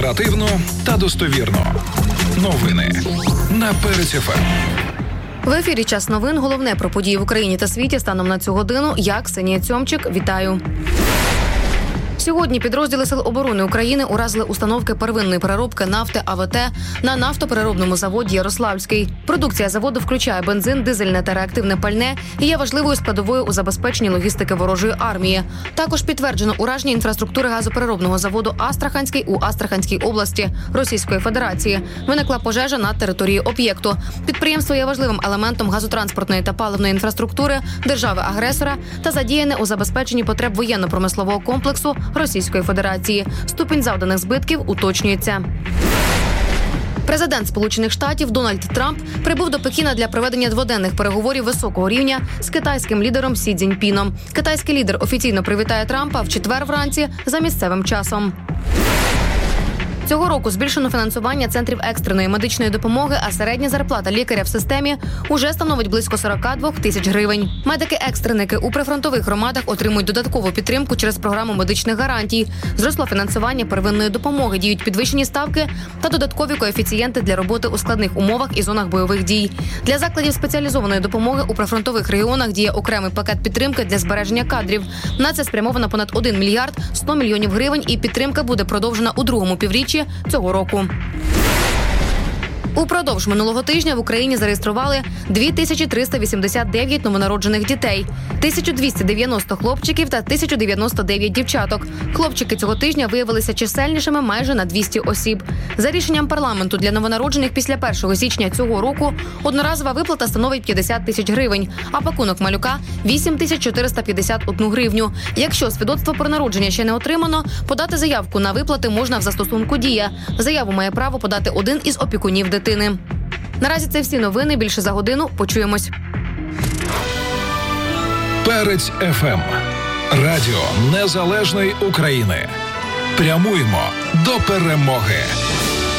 Оперативно та достовірно. Новини на Перець ФМ. В ефірі «Час новин». Головне про події в Україні та світі станом на цю годину. Я, Ксенія Цьомчик, вітаю. Сьогодні підрозділи Сил оборони України уразили установки первинної переробки нафти АВТ на нафтопереробному заводі «Ярославський». Продукція заводу включає бензин, дизельне та реактивне пальне і є важливою складовою у забезпеченні логістики ворожої армії. Також підтверджено ураження інфраструктури газопереробного заводу «Астраханський» у Астраханській області Російської Федерації. Виникла пожежа на території об'єкту. Підприємство є важливим елементом газотранспортної та паливної інфраструктури держави-агресора та задіяне у забезпеченні потреб воєнно-промислового комплексу Російської Федерації. Ступінь завданих збитків уточнюється. Президент Сполучених Штатів Дональд Трамп прибув до Пекіна для проведення дводенних переговорів високого рівня з китайським лідером Сі Цзіньпіном. Китайський лідер офіційно привітає Трампа в четвер вранці за місцевим часом. Цього року збільшено фінансування центрів екстреної медичної допомоги, а середня зарплата лікаря в системі уже становить близько 42 тисяч гривень. Медики-екстреники у прифронтових громадах отримують додаткову підтримку через програму медичних гарантій. Зросло фінансування первинної допомоги, діють підвищені ставки та додаткові коефіцієнти для роботи у складних умовах і зонах бойових дій. Для закладів спеціалізованої допомоги у прифронтових регіонах діє окремий пакет підтримки для збереження кадрів. На це спрямовано понад 1 мільярд 100 мільйонів гривень, і підтримка буде продовжена у другому півріччі цього року. Упродовж минулого тижня в Україні зареєстрували 2389 новонароджених дітей, 1290 хлопчиків та 1099 дівчаток. Хлопчики цього тижня виявилися чисельнішими майже на 200 осіб. За рішенням парламенту для новонароджених після 1 січня цього року одноразова виплата становить 50 тисяч гривень, а пакунок малюка – 8451 гривню. Якщо свідоцтво про народження ще не отримано, подати заявку на виплати можна в застосунку «Дія». Заяву має право подати один із опікунів дитини. Наразі це всі новини. Більше за годину. Почуємось. Перець ФМ. Радіо Незалежної України. Прямуємо до перемоги.